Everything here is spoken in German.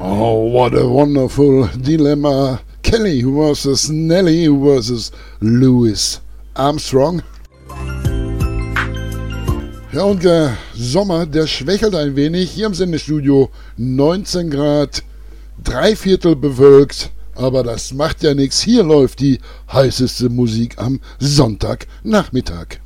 Oh, what a wonderful dilemma. Kelly versus Nelly versus Louis Armstrong. Ja, und der Sommer, der schwächelt ein wenig. Hier im Sendestudio 19 Grad, 3/4 bewölkt. Aber das macht ja nichts. Hier läuft die heißeste Musik am Sonntagnachmittag.